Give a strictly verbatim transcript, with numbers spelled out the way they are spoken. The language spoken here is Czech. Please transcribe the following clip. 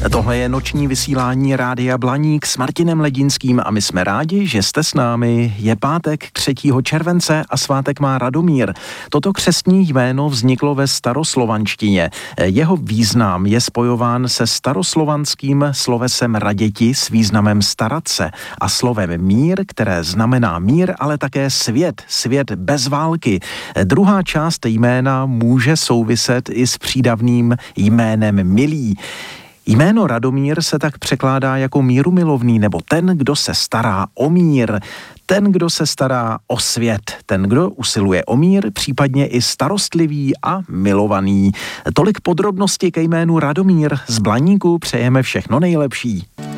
Tohle je noční vysílání Rádia Blaník s Martinem Ledinským a my jsme rádi, že jste s námi. Je pátek třetího července a svátek má Radomír. Toto křestní jméno vzniklo ve staroslovanštině. Jeho význam je spojován se staroslovanským slovesem raděti s významem starat se a slovem mír, které znamená mír, ale také svět, svět bez války. Druhá část jména může souviset i s přídavným jménem milý. Jméno Radomír se tak překládá jako mírumilovný nebo ten, kdo se stará o mír, ten, kdo se stará o svět, ten, kdo usiluje o mír, případně i starostlivý a milovaný. Tolik podrobnosti ke jménu Radomír. Z Blaníku přejeme všechno nejlepší.